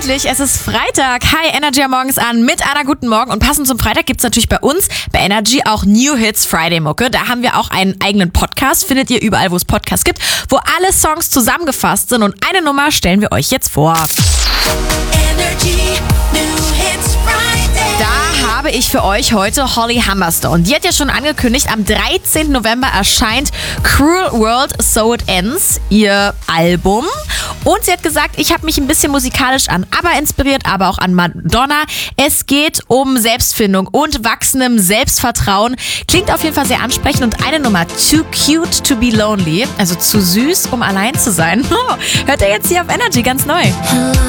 Endlich, es ist Freitag. Hi, Energy am Morgens an mit Anna, guten Morgen. Und passend zum Freitag gibt's natürlich bei uns, bei Energy, auch New Hits Friday Mucke. Da haben wir auch einen eigenen Podcast, findet ihr überall, wo es Podcasts gibt, wo alle Songs zusammengefasst sind. Und eine Nummer stellen wir euch jetzt vor. Energy New Hits Friday. Da habe ich für euch heute Holly Humberstone. Die hat ja schon angekündigt, am 13. November erscheint Cruel World, So It Ends, ihr Album. Und sie hat gesagt, ich habe mich ein bisschen musikalisch an ABBA inspiriert, aber auch an Madonna. Es geht um Selbstfindung und wachsendem Selbstvertrauen. Klingt auf jeden Fall sehr ansprechend. Und eine Nummer, Too Cute to be Lonely, also zu süß, um allein zu sein. Hört ihr jetzt hier auf Energy ganz neu.